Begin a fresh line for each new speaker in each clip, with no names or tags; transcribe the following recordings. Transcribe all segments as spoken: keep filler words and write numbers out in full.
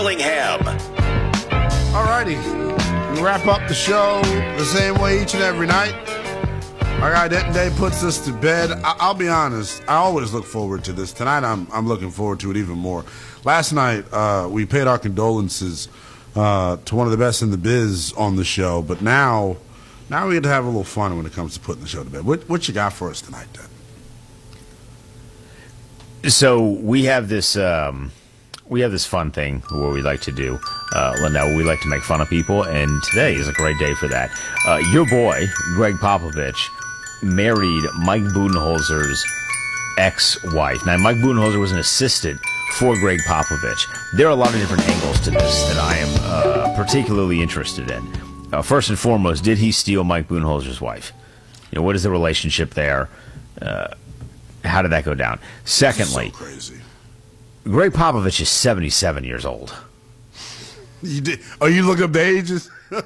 Bellingham.
All righty. We wrap up the show the same way each and every night. Our guy Denton Day puts us to bed. I- I'll be honest, I always look forward to this. Tonight I'm I'm looking forward to it even more. Last night uh, we paid our condolences uh, to one of the best in the biz on the show, but now now we get to have a little fun when it comes to putting the show to bed. What, what you got for us tonight, Denton?
So we have this um, we have this fun thing where we like to do, uh, Lindell. We like to make fun of people, and today is a great day for that. Uh, your boy Greg Popovich married Mike Budenholzer's ex-wife. Now, Mike Budenholzer was an assistant for Greg Popovich. There are a lot of different angles to this that I am uh, particularly interested in. Uh, first and foremost, did he steal Mike Budenholzer's wife? You know, what is the relationship there? Uh, How did that go down? Secondly,
so crazy.
Greg Popovich is seventy-seven years old.
You did? Oh, you look up the ages?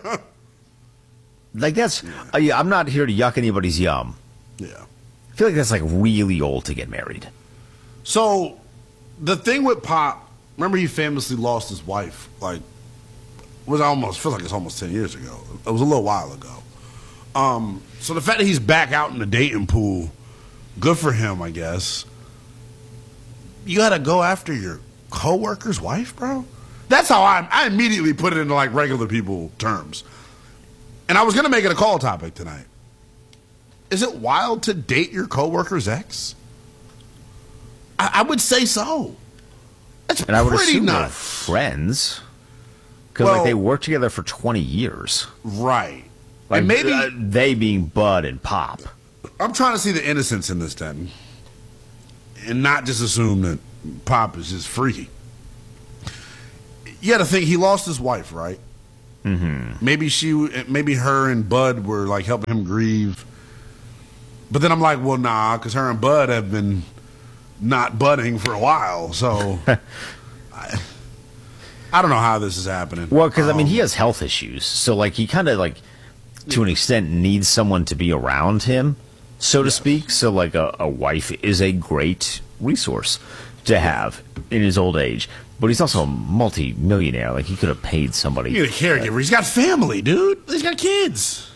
Like that's. Yeah. Uh, I'm not here to yuck anybody's yum.
Yeah.
I feel like that's like really old to get married.
So, the thing with Pop, remember he famously lost his wife. Like, was almost feels like it's almost ten years ago. It was a little while ago. Um. So the fact that he's back out in the dating pool. Good for him, I guess. You got to go after your coworker's wife, bro? That's how I I immediately put it into like regular people terms. And I was going to make it a call topic tonight. Is it wild to date your coworker's ex? I, I would say so. That's
and I would
pretty
assume they're
nuts.
Friends, because
well,
like they worked together for twenty years,
right?
Like
and maybe
uh, they being Bud and Pop.
I'm trying to see the innocence in this, Denton, and not just assume that Pop is just freaky. You got to think he lost his wife, right?
Mm-hmm.
Maybe she, maybe her and Bud were like helping him grieve. But then I'm like, well, nah, because her and Bud have been not budding for a while, so I, I don't know how this is happening.
Well, because
um,
I mean, he has health issues, so like he kind of like to an extent needs someone to be around him. So to
yes.
speak, so like a, a wife is a great resource to have in his old age. But he's also a multi-millionaire. Like, he could have paid somebody.
You need a caregiver. He's got family, dude. He's got kids.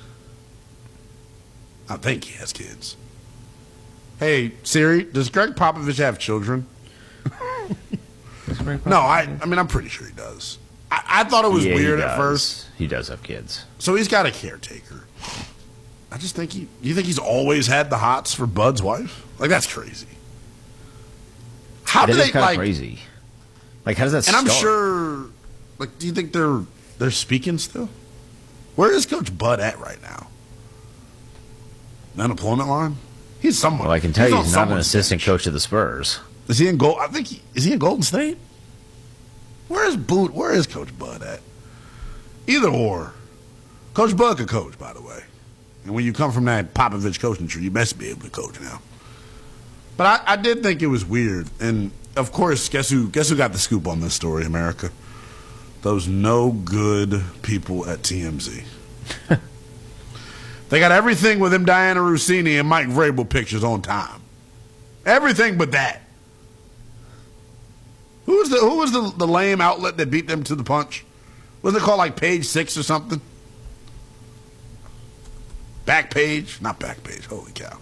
I think he has kids. Hey, Siri, does Greg Popovich have children? No, I I mean, I'm pretty sure he does. I, I thought it was
yeah,
weird
he
at first.
He does have kids.
So he's got a caretaker. I just think he... You think he's always had the hots for Bud's wife? Like, that's crazy. How
that
do
is
they,
kind
like...
of crazy. Like, how does that
And
start?
I'm sure... Like, do you think they're they're speaking still? Where is Coach Bud at right now? The unemployment line? He's someone.
Well, I can tell
he's
you
on
he's not an
someone's
assistant
bench.
coach of the Spurs.
Is he in Gold? I think he, is he in Golden State? Where is Boot? Where is Coach Bud at? Either or. Coach Bud could coach, by the way. And when you come from that Popovich coaching tree, you best be able to coach now. But I, I did think it was weird. And, of course, guess who guess who got the scoop on this story, America? Those no good people at T M Z. They got everything with him, Diana Rossini and Mike Vrabel pictures on time. Everything but that. Who was the who was the, the lame outlet that beat them to the punch? Wasn't it called like Page Six or something? Back Page? Not Back Page. Holy cow.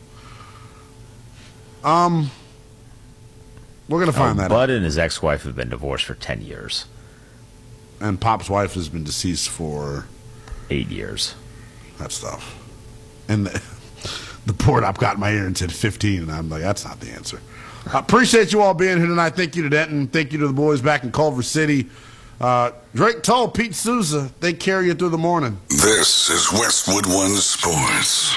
Um, we're going to find
oh,
that
Bud
out.
and his ex-wife have been divorced for ten years.
And Pop's wife has been deceased for...
Eight years.
That stuff. And the, the port I've got in my ear and said fifteen, and I'm like, that's not the answer. I appreciate you all being here tonight. Thank you to Denton. Thank you to the boys back in Culver City. Uh, Drake Toll, Pete Souza, they carry you through the morning.
This is Westwood One Sports.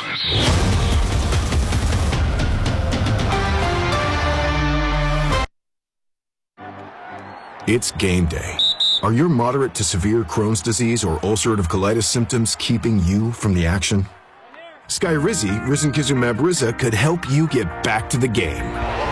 It's game day. Are your moderate to severe Crohn's disease or ulcerative colitis symptoms keeping you from the action? Skyrizi, risankizumab Riza, could help you get back to the game.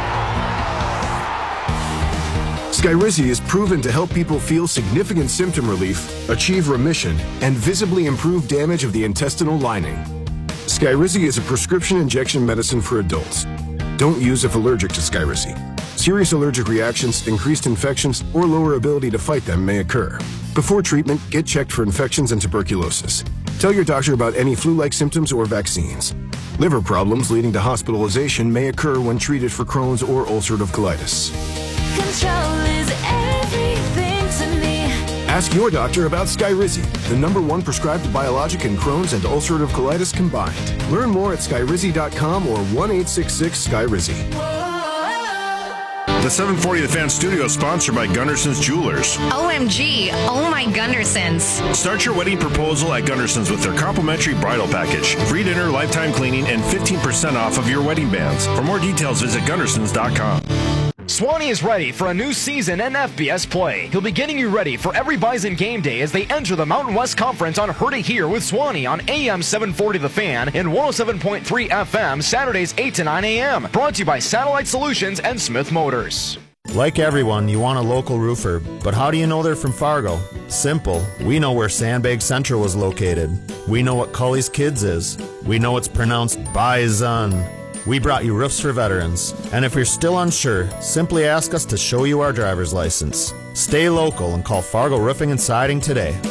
Skyrizi is proven to help people feel significant symptom relief, achieve remission, and visibly improve damage of the intestinal lining. Skyrizi is a prescription injection medicine for adults. Don't use if allergic to Skyrizi. Serious allergic reactions, increased infections, or lower ability to fight them may occur. Before treatment, get checked for infections and tuberculosis. Tell your doctor about any flu-like symptoms or vaccines. Liver problems leading to hospitalization may occur when treated for Crohn's or ulcerative colitis.
Control is everything to me.
Ask your doctor about Skyrizi, the number one prescribed biologic in Crohn's and ulcerative colitis combined. Learn more at skyrizi dot com or one eight six six Skyrizi.
The seven forty The Fan studio is sponsored by Gunderson's Jewelers.
O M G, oh my Gundersons.
Start your wedding proposal at Gunderson's with their complimentary bridal package, free dinner, lifetime cleaning, and fifteen percent off of your wedding bands. For more details, visit Gundersons dot com.
Swanee is ready for a new season in F B S play. He'll be getting you ready for every Bison game day as they enter the Mountain West Conference on Heard It Here with Swanee on A M seven forty The Fan and one oh seven point three F M Saturdays eight to nine A M Brought to you by Satellite Solutions and Smith Motors.
Like everyone, you want a local roofer, but how do you know they're from Fargo? Simple. We know where Sandbag Central is located. We know what Cully's Kids is. We know it's pronounced Bison. We brought you Roofs for Veterans. And if you're still unsure, simply ask us to show you our driver's license. Stay local and call Fargo Roofing and Siding today.